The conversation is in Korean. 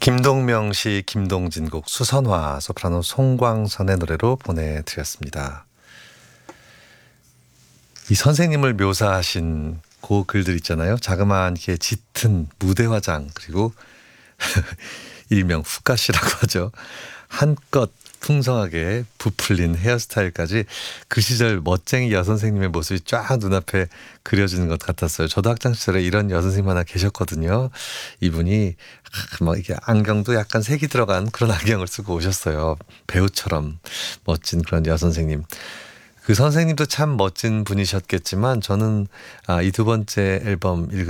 김동명 시 김동진 곡 수선화 소프라노 송광선의 노래로 보내드렸습니다. 이 선생님을 묘사하신 그 글들 있잖아요. 자그마하게 짙은 무대 화장 그리고 일명 후카시라고 하죠. 한껏 풍성하게 부풀린 헤어스타일까지 그 시절 멋쟁이 여선생님의 모습이 쫙 눈앞에 그려지는 것 같았어요. 저도 학창시절에 이런 여선생님 하나 계셨거든요. 이분이 막 이게 안경도 약간 색이 들어간 그런 안경을 쓰고 오셨어요. 배우처럼 멋진 그런 여선생님. 그 선생님도 참 멋진 분이셨겠지만 저는 이 두 번째 앨범